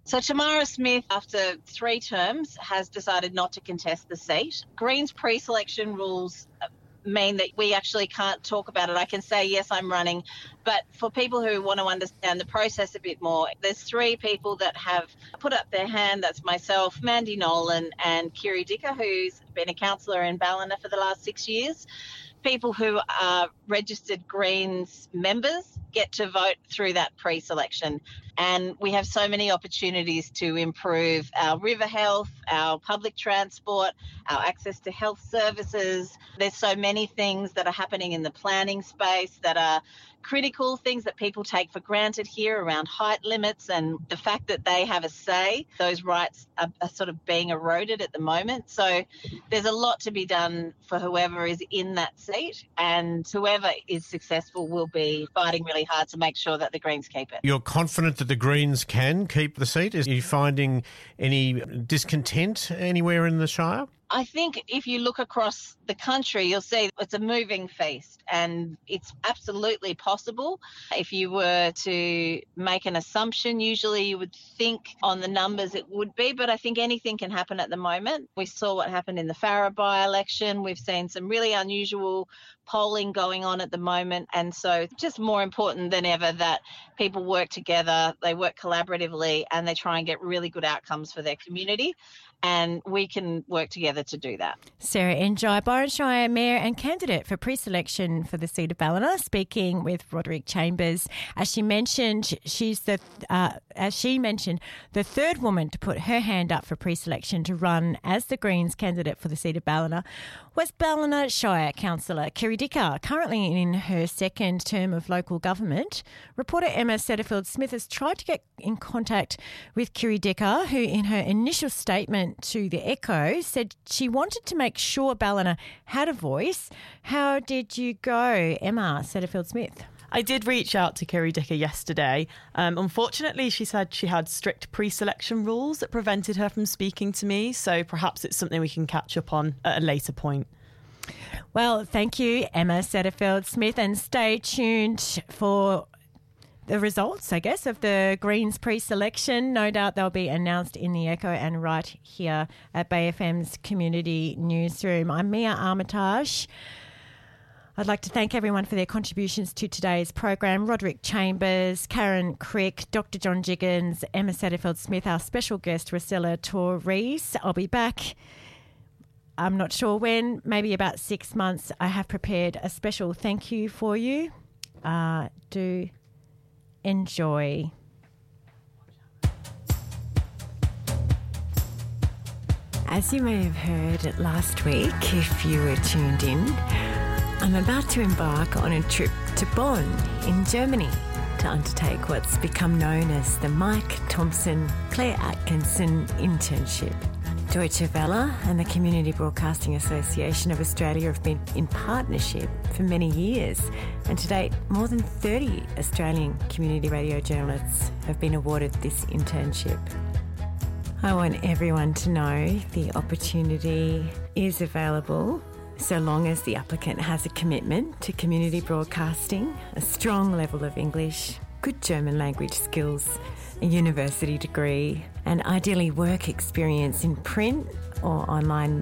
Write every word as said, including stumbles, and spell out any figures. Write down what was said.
So Tamara Smith, after three terms, has decided not to contest the seat. Greens pre-selection rules mean that we actually can't talk about it. I can say, yes, I'm running, but for people who want to understand the process a bit more, there's three people that have put up their hand. That's myself, Mandy Nolan, and Kiri Dicker, who's been a councillor in Ballina for the last six years. People who are registered Greens members get to vote through that pre-selection. And we have so many opportunities to improve our river health, our public transport, our access to health services. There's so many things that are happening in the planning space that are critical, things that people take for granted here around height limits, and the fact that they have a say. Those rights are, are sort of being eroded at the moment. So there's a lot to be done for whoever is in that seat, and whoever is successful will be fighting really hard to make sure that the Greens keep it. You're confident that the Greens can keep the seat? Are you finding any discontent anywhere in the Shire? I think if you look across the country, you'll see it's a moving feast, and it's absolutely possible. If you were to make an assumption, usually you would think on the numbers it would be, but I think anything can happen at the moment. We saw what happened in the Farrer by-election. We've seen some really unusual polling going on at the moment, and so just more important than ever that people work together, they work collaboratively, and they try and get really good outcomes for their community. And we can work together to do that. Sarah Enjoy, Byron Shire Mayor and candidate for pre-selection for the seat of Ballina, speaking with Roderick Chambers. As she mentioned, she's the uh, as she mentioned the third woman to put her hand up for pre-selection to run as the Greens candidate for the seat of Ballina. West Ballina Shire Councillor Kiri Dicker, currently in her second term of local government. Reporter Emma Setterfield-Smith has tried to get in contact with Kiri Dicker, who in her initial statement to the Echo said she wanted to make sure Ballina had a voice. How did you go, Emma Setterfield-Smith? I did reach out to Kiri Dicker yesterday. Um, unfortunately, she said she had strict pre-selection rules that prevented her from speaking to me, so perhaps it's something we can catch up on at a later point. Well, thank you, Emma Setterfield-Smith, and stay tuned for the results, I guess, of the Greens pre-selection. No doubt they'll be announced in the Echo and right here at Bay F M's Community Newsroom. I'm Mia Armitage. I'd like to thank everyone for their contributions to today's program. Roderick Chambers, Karen Crick, Doctor John Jiggins, Emma Setterfield-Smith, our special guest, Rosella Torres. I'll be back, I'm not sure when, maybe about six months. I have prepared a special thank you for you. Uh, do enjoy. As you may have heard last week, if you were tuned in, I'm about to embark on a trip to Bonn in Germany to undertake what's become known as the Mike Thompson Claire Atkinson Internship. Deutsche Welle and the Community Broadcasting Association of Australia have been in partnership for many years, and to date more than thirty Australian community radio journalists have been awarded this internship. I want everyone to know the opportunity is available so long as the applicant has a commitment to community broadcasting, a strong level of English, good German language skills, a university degree, and ideally work experience in print or online